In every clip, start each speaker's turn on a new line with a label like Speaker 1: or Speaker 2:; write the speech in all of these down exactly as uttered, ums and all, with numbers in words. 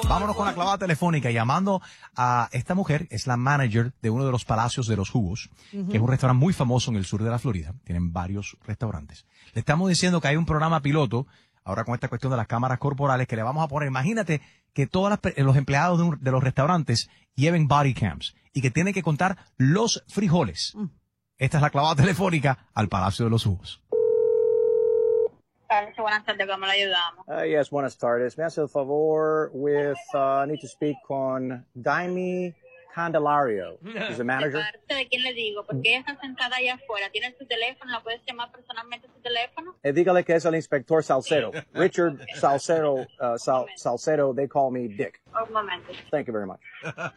Speaker 1: Vámonos con la clavada telefónica, llamando a esta mujer, es la manager de uno de los Palacios de los Jugos, uh-huh. que es un restaurante muy famoso en el sur de la Florida. Tienen varios restaurantes. Le estamos diciendo que hay un programa piloto, ahora con esta cuestión de las cámaras corporales, que le vamos a poner. Imagínate que todos los empleados de, un, de los restaurantes lleven body cams y que tienen que contar los frijoles. Uh. Esta es la clavada telefónica al Palacio de los Jugos.
Speaker 2: Buenas tardes, ¿cómo le ayudamos?
Speaker 3: Uh, yes, buenas tardes. Me hace el favor with, uh, I need to speak con Daimi Candelario. Is the manager?
Speaker 2: ¿De parte de quién le digo? Porque ella está sentada allá afuera. ¿Tiene su teléfono? ¿La puedes llamar personalmente a su teléfono?
Speaker 3: Eh, dígale que es el inspector Salcero. Richard Salcero, uh, Sal, Salcero, they call me Dick.
Speaker 2: Un momento.
Speaker 3: Thank you very much.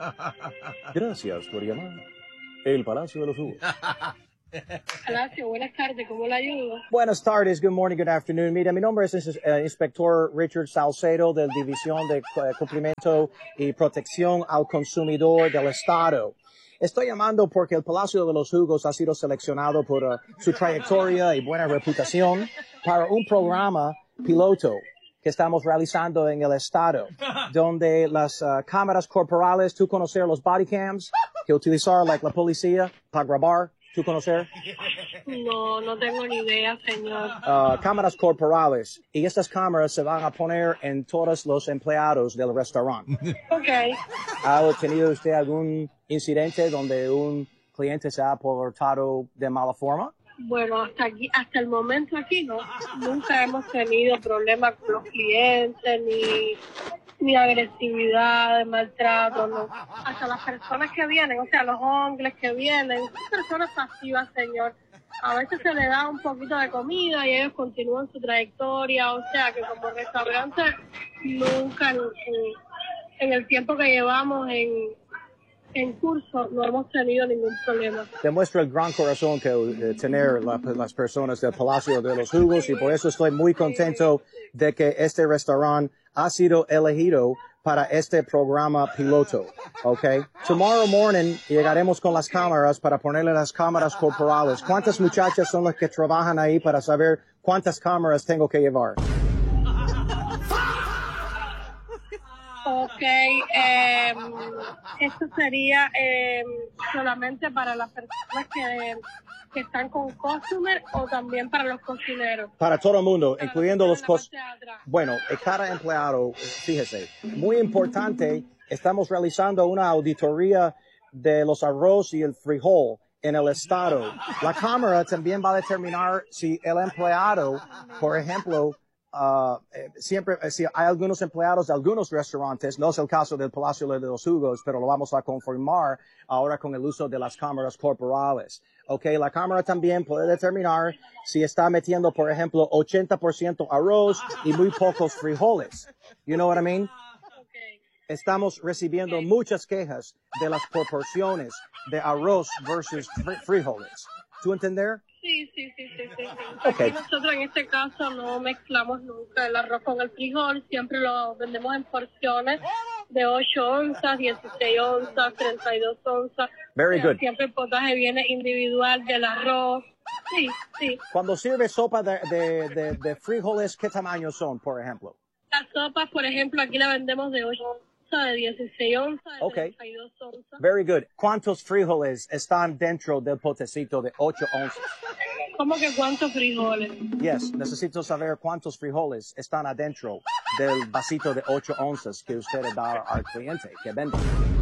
Speaker 3: Gracias por llamar. El Palacio de los Jugos.
Speaker 2: Palacio, buenas tardes, ¿cómo le ayudo?
Speaker 3: Buenas tardes, good morning, good afternoon. Mira, mi nombre es uh, Inspector Richard Salcedo de la División de uh, Cumplimiento y Protección al Consumidor del Estado. Estoy llamando porque el Palacio de los Jugos ha sido seleccionado por uh, su trayectoria y buena reputación para un programa piloto que estamos realizando en el Estado, donde las uh, cámaras corporales, tú conocer los body cams que utilizar like, la policía para grabar. ¿Tú conocer?
Speaker 2: No, no tengo ni idea, señor.
Speaker 3: Uh, cámaras corporales. Y estas cámaras se van a poner en todos los empleados del restaurante.
Speaker 2: Ok.
Speaker 3: ¿Ha tenido usted algún incidente donde un cliente se ha portado de mala forma?
Speaker 2: Bueno, hasta aquí, hasta el momento aquí no. Nunca hemos tenido problemas con los clientes, ni, ni agresividad, maltrato, no. Hasta las personas que vienen, o sea, los hombres que vienen, son personas pasivas, señor. A veces se les da un poquito de comida y ellos continúan su trayectoria, o sea, que como restaurante nunca, en, en el tiempo que llevamos en... en curso no hemos tenido ningún problema.
Speaker 3: Demuestra el gran corazón que eh, tener la, las personas del Palacio de los Jugos y por eso estoy muy contento de que este restaurante ha sido elegido para este programa piloto, ¿ok? Tomorrow morning llegaremos con las cámaras para ponerle las cámaras corporales. ¿Cuántas muchachas son las que trabajan ahí para saber cuántas cámaras tengo que llevar?
Speaker 2: Ok, eh, esto sería eh, solamente para las personas que, que están con customer o también para los cocineros.
Speaker 3: Para todo el mundo,
Speaker 2: para
Speaker 3: incluyendo los
Speaker 2: cocineros.
Speaker 3: Bueno, cada empleado, fíjese, muy importante, estamos realizando una auditoría de los arroz y el frijol en el estado. La cámara también va a determinar si el empleado, por ejemplo, Uh, eh, siempre, eh, si hay algunos empleados de algunos restaurantes, no es el caso del Palacio de los Jugos, pero lo vamos a confirmar ahora con el uso de las cámaras corporales. Okay, la cámara también puede determinar si está metiendo, por ejemplo, ochenta por ciento arroz y muy pocos frijoles. You know what I mean?
Speaker 2: Okay.
Speaker 3: Estamos recibiendo okay. muchas quejas de las proporciones de arroz versus fr- frijoles. ¿Tú entender?
Speaker 2: Sí, sí, sí, sí, sí. Okay. Aquí nosotros en este caso no mezclamos nunca el arroz con el frijol, siempre lo vendemos en porciones de ocho onzas, dieciséis onzas, treinta y dos onzas.
Speaker 3: Very good.
Speaker 2: Siempre el potaje viene individual del arroz. Sí, sí.
Speaker 3: Cuando sirve sopa de, de, de, de frijoles, ¿qué tamaño son, por ejemplo?
Speaker 2: Las sopas, por ejemplo, aquí la vendemos de ocho onzas, de dieciséis onzas, de
Speaker 3: okay.
Speaker 2: treinta y dos onzas.
Speaker 3: Very good. ¿Cuántos frijoles están dentro del potecito de ocho onzas?
Speaker 2: ¿Cómo que cuántos frijoles?
Speaker 3: Yes, necesito saber cuántos frijoles están adentro del vasito de ocho onzas que usted da al cliente que vende.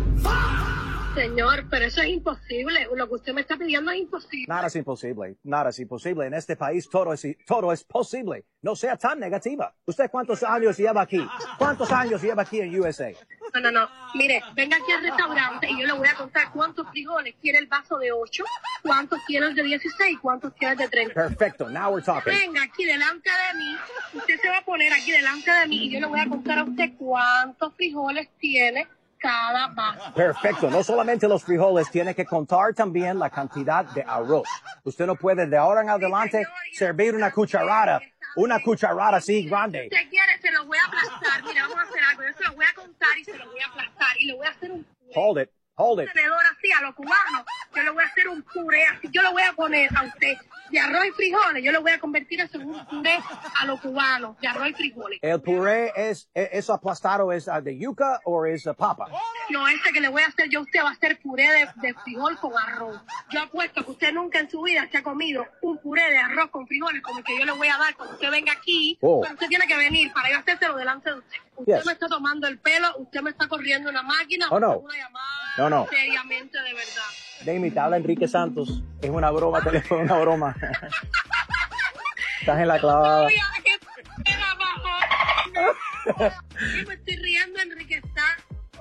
Speaker 2: Señor, pero eso es imposible. Lo que usted me está pidiendo es imposible.
Speaker 3: Nada es imposible. Nada es imposible. En este país todo es, todo es posible. No sea tan negativa. ¿Usted cuántos años lleva aquí? ¿Cuántos años lleva aquí en U S A?
Speaker 2: No, no, no. Mire, venga aquí al restaurante y yo le voy a contar cuántos frijoles quiere el vaso de ocho, cuántos quiere el de dieciséis, cuántos quiere el de treinta.
Speaker 3: Perfecto. Now we're talking.
Speaker 2: Venga aquí delante de mí. Usted se va a poner aquí delante de mí y yo le voy a contar a usted cuántos frijoles tiene cada vaso.
Speaker 3: Perfecto. No solamente los frijoles, tiene que contar también la cantidad de arroz. Usted no puede de ahora en adelante servir una cucharada, una cucharada así grande.
Speaker 2: Si usted quiere, se lo voy a aplastar. Mira, vamos a hacer algo. Yo se lo voy a contar y se lo voy a aplastar. Y le voy a hacer un...
Speaker 3: Hold it. Hold it.
Speaker 2: Un tenedor así a los cubanos. Yo le voy a hacer un puré así. Yo le voy a poner a usted de arroz y frijoles, yo lo voy a convertir eso en un puré a los cubanos, de arroz y frijoles.
Speaker 3: ¿El puré es, es, es aplastado, es uh, de yuca o es uh, papa?
Speaker 2: No, ese que le voy a hacer yo a usted va a ser puré de, de frijol con arroz. Yo apuesto que usted nunca en su vida se ha comido un puré de arroz con frijoles como el que yo le voy a dar cuando usted venga aquí.
Speaker 3: Oh.
Speaker 2: Pero usted tiene que venir para yo hacérselo delante de usted. Usted
Speaker 3: Yes.
Speaker 2: me está tomando el pelo, usted me está corriendo una máquina,
Speaker 3: Oh, no.
Speaker 2: o una llamada
Speaker 3: No, no.
Speaker 2: seriamente de verdad.
Speaker 3: Demi, te habla Enrique Santos. Es una broma, teléfono, una broma. Estás en la clavada.
Speaker 2: Oye, ¿qué pena, bajo? Yo me estoy riendo, Enrique está.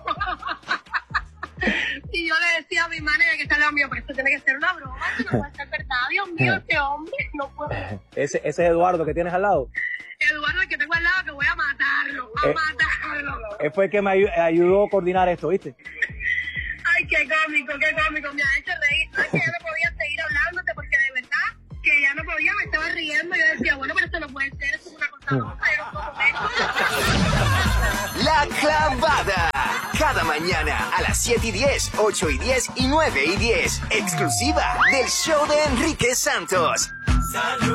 Speaker 2: Y yo le decía a mi manager que está al lado mío, pero esto tiene que ser una broma, esto no puede ser verdad. Dios mío, este hombre no puede.
Speaker 3: Ese, ese es Eduardo que tienes al lado.
Speaker 2: Eduardo, el que tengo al lado, que voy a matarlo, a
Speaker 3: Eh.
Speaker 2: matarlo.
Speaker 3: Él fue el que me ayu- ayudó a coordinar esto, ¿viste?
Speaker 2: Ay, qué cómico, qué cómico, me ha hecho reír. Ay, que ya no podía seguir hablándote porque de verdad que ya no podía, me estaba riendo. Yo decía, bueno, pero esto no puede ser, esto es una cosa loca, yo no puedo comer.
Speaker 4: La Clavada. Cada mañana a las siete y diez, ocho y diez y nueve y diez. Exclusiva del show de Enrique Santos.
Speaker 5: Salud.